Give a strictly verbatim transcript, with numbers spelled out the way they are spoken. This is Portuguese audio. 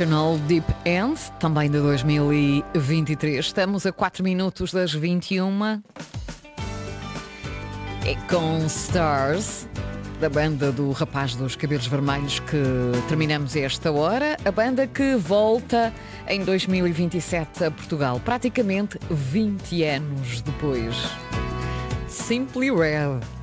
International Deep End, também de dois mil e vinte e três. Estamos a quatro minutos das vinte e uma. E com Stars, da banda do rapaz dos cabelos vermelhos, que terminamos esta hora. A banda que volta em dois mil e vinte e sete a Portugal, praticamente vinte anos depois. Simply Red.